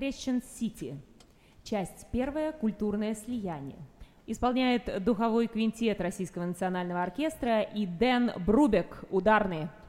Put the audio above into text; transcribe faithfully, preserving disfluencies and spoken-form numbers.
Crescent City. Часть первая. Культурное слияние. Исполняет духовой квинтет Российского национального оркестра и Дэн Брубек, ударные.